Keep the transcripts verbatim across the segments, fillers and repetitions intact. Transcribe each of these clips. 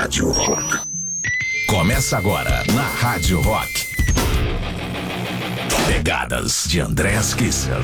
Rádio Rock. Começa agora na Rádio Rock. Pegadas de Andreas Kisser.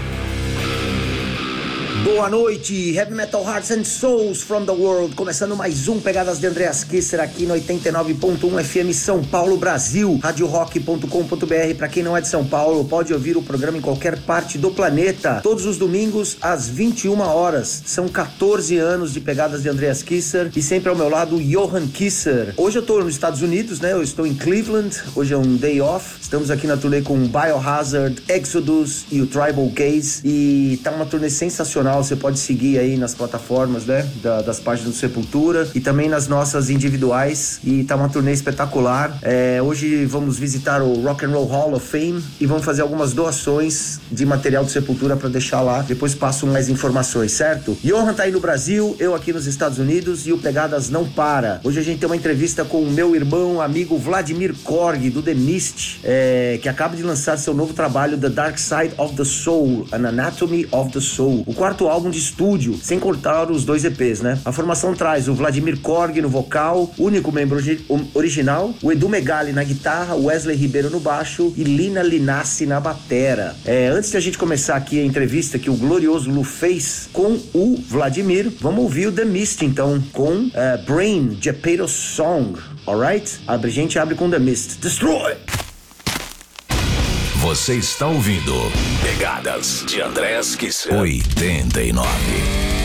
Boa noite, Heavy Metal Hearts and Souls from the World. Começando mais um Pegadas de Andreas Kisser aqui no oitenta e nove ponto um F M São Paulo, Brasil. rádio rock ponto com ponto b r. Pra quem não é de São Paulo, pode ouvir o programa em qualquer parte do planeta. Todos os domingos às vinte e uma horas. São catorze anos de Pegadas de Andreas Kisser e sempre ao meu lado Johan Kisser. Hoje eu tô nos Estados Unidos, né? Eu estou em Cleveland. Hoje é um day off. Estamos aqui na turnê com Biohazard, Exodus e o Tribal Gaze. E tá uma turnê sensacional. Você pode seguir aí nas plataformas, né, da, das páginas do Sepultura e também nas nossas individuais, e tá uma turnê espetacular. É, hoje vamos visitar o Rock and Roll Hall of Fame e vamos fazer algumas doações de material do Sepultura para deixar lá. Depois passo mais informações, certo? Johan tá aí no Brasil, eu aqui nos Estados Unidos e o Pegadas não para. Hoje a gente tem uma entrevista com o meu irmão, amigo Vladimir Korg, do The Mist, é, que acaba de lançar seu novo trabalho, The Dark Side of the Soul, An Anatomy of the Soul, o quarto álbum de estúdio, sem cortar os dois E Ps, né? A formação traz o Vladimir Korg no vocal, único membro original, o Edu Megali na guitarra, Wesley Ribeiro no baixo e Lina Linassi na batera. É, antes de a gente começar aqui a entrevista que o glorioso Lu fez com o Vladimir, vamos ouvir o The Mist, então, com uh, Brain, Geppetto Song, alright? A gente abre com The Mist. Destroy! Você está ouvindo Pegadas de Andreas Kisser. oitenta e nove.